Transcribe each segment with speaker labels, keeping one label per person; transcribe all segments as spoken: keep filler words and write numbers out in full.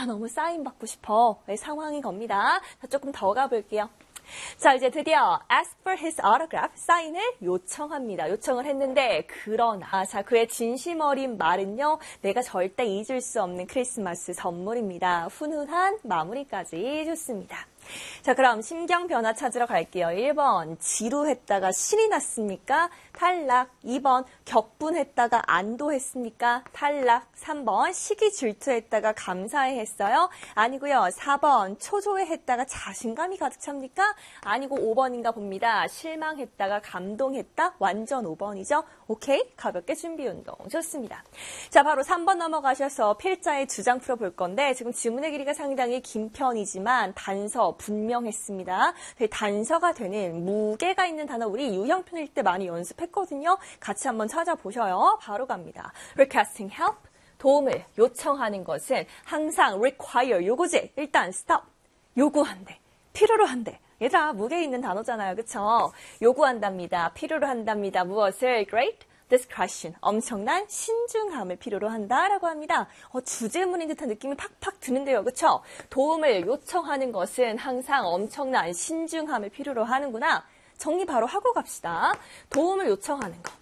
Speaker 1: 아, 너무 사인 받고 싶어. 의 상황인 겁니다. 자, 조금 더 가볼게요. 자, 이제 드디어 ask for his autograph, 사인을 요청합니다. 요청을 했는데 그러나 자, 그의 진심 어린 말은요. 내가 절대 잊을 수 없는 크리스마스 선물입니다. 훈훈한 마무리까지 좋습니다. 자, 그럼 심경 변화 찾으러 갈게요. 일 번 지루했다가 신이 났습니까? 탈락. 이 번 격분했다가 안도했습니까? 탈락. 삼 번 시기 질투했다가 감사해 했어요? 아니고요. 사 번 초조해했다가 자신감이 가득 찹니까? 아니고 오 번인가 봅니다. 실망했다가 감동했다? 완전 오 번이죠. 오케이? 가볍게 준비 운동. 좋습니다. 자, 바로 삼 번 넘어가셔서 필자의 주장 풀어볼 건데 지금 지문의 길이가 상당히 긴 편이지만 단서 분명했습니다. 단서가 되는 무게가 있는 단어 우리 유형편일 때 많이 연습했거든요. 같이 한번 찾아보셔요. 바로 갑니다. Requesting help, 도움을 요청하는 것은 항상 require, 요구지. 일단 stop, 요구한대, 필요로 한대. 얘들아, 무게 있는 단어잖아요. 그쵸? 요구한답니다. 필요로 한답니다. 무엇을? Great discretion, 엄청난 신중함을 필요로 한다라고 합니다. 어, 주제문인 듯한 느낌이 팍팍 드는데요. 그쵸? 도움을 요청하는 것은 항상 엄청난 신중함을 필요로 하는구나. 정리 바로 하고 갑시다. 도움을 요청하는 거.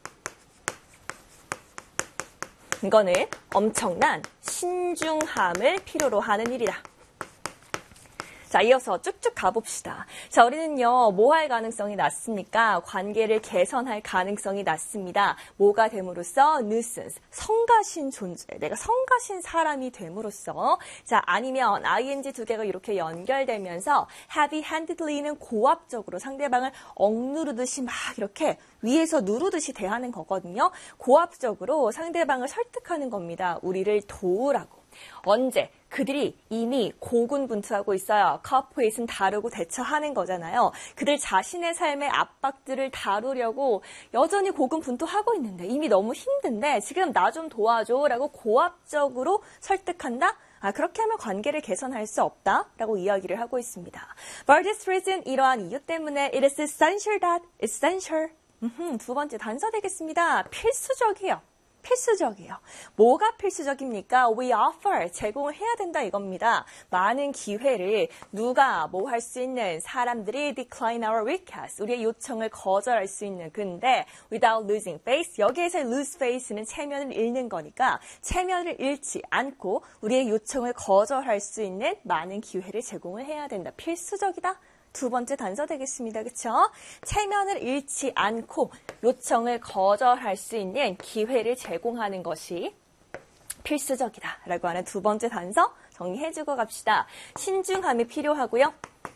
Speaker 1: 이거는 엄청난 신중함을 필요로 하는 일이다. 자, 이어서 쭉쭉 가봅시다. 자, 우리는요, 뭐 할 가능성이 낮습니까? 관계를 개선할 가능성이 낮습니다. 뭐가 됨으로써? nuisance, 성가신 존재. 내가 성가신 사람이 됨으로써. 자, 아니면 아이엔지 두 개가 이렇게 연결되면서 heavy-handedly는 고압적으로 상대방을 억누르듯이 막 이렇게 위에서 누르듯이 대하는 거거든요. 고압적으로 상대방을 설득하는 겁니다. 우리를 도우라고. 언제? 그들이 이미 고군분투하고 있어요. corporate는 다루고 대처하는 거잖아요. 그들 자신의 삶의 압박들을 다루려고 여전히 고군분투하고 있는데 이미 너무 힘든데 지금 나 좀 도와줘 라고 고압적으로 설득한다? 아, 그렇게 하면 관계를 개선할 수 없다라고 이야기를 하고 있습니다. For this reason, 이러한 이유 때문에 it is essential that, essential. 음흠, 두 번째 단서 되겠습니다. 필수적이요. 필수적이에요. 뭐가 필수적입니까? We offer, 제공을 해야 된다 이겁니다. 많은 기회를 누가 뭐 할 수 있는 사람들이 decline our request, 우리의 요청을 거절할 수 있는. 근데 without losing face, 여기에서 lose face는 체면을 잃는 거니까 체면을 잃지 않고 우리의 요청을 거절할 수 있는 많은 기회를 제공을 해야 된다. 필수적이다. 두 번째 단서 되겠습니다. 그쵸? 체면을 잃지 않고 요청을 거절할 수 있는 기회를 제공하는 것이 필수적이다 라고 하는 두 번째 단서 정리해주고 갑시다. 신중함이 필요하고요.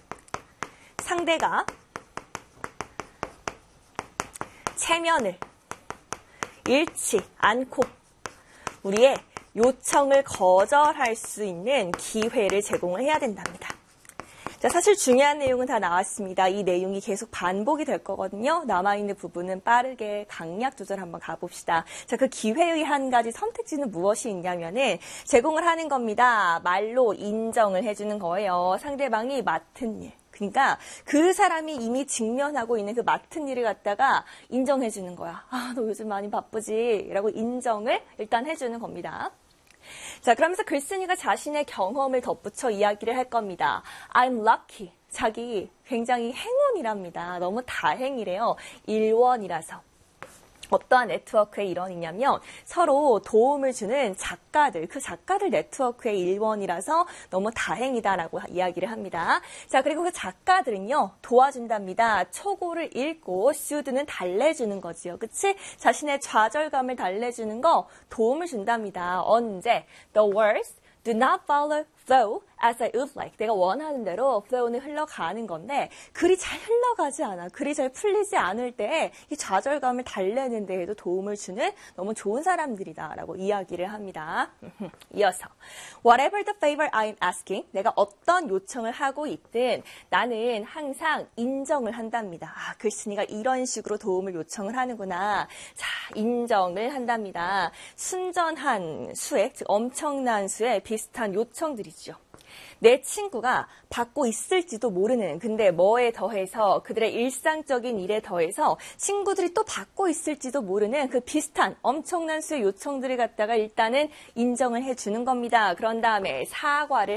Speaker 1: 상대가 체면을 잃지 않고 우리의 요청을 거절할 수 있는 기회를 제공을 해야 된답니다. 자, 사실 중요한 내용은 다 나왔습니다. 이 내용이 계속 반복이 될 거거든요. 남아있는 부분은 빠르게 강약 조절 한번 가봅시다. 자, 그 기회의 한 가지 선택지는 무엇이 있냐면은 제공을 하는 겁니다. 말로 인정을 해주는 거예요. 상대방이 맡은 일. 그러니까 그 사람이 이미 직면하고 있는 그 맡은 일을 갖다가 인정해 주는 거야. 아, 너 요즘 많이 바쁘지? 라고 인정을 일단 해주는 겁니다. 자, 그러면서 글쓴이가 자신의 경험을 덧붙여 이야기를 할 겁니다. I'm lucky. 자기 굉장히 행운이랍니다. 너무 다행이래요. 일원이라서. 어떠한 네트워크의 일원이냐면 서로 도움을 주는 작가들, 그 작가들 네트워크의 일원이라서 너무 다행이다라고 이야기를 합니다. 자, 그리고 그 작가들은요, 도와준답니다. 초고를 읽고 수드는 달래주는 거지요. 그치? 자신의 좌절감을 달래주는 거 도움을 준답니다. 언제? The words do not follow flow as I would like. 내가 원하는 대로 flow는 흘러가는 건데 글이 잘 흘러가지 않아. 글이 잘 풀리지 않을 때 이 좌절감을 달래는 데에도 도움을 주는 너무 좋은 사람들이다라고 이야기를 합니다. 이어서 Whatever the favor I'm asking, 내가 어떤 요청을 하고 있든 나는 항상 인정을 한답니다. 아, 글쓴이가 이런 식으로 도움을 요청을 하는구나. 자, 인정을 한답니다. 순전한 수에, 즉 엄청난 수에 비슷한 요청들이죠. 내 친구가 받고 있을지도 모르는, 근데 뭐에 더해서 그들의 일상적인 일에 더해서 친구들이 또 받고 있을지도 모르는 그 비슷한 엄청난 수의 요청들을 갖다가 일단은 인정을 해주는 겁니다. 그런 다음에 사과를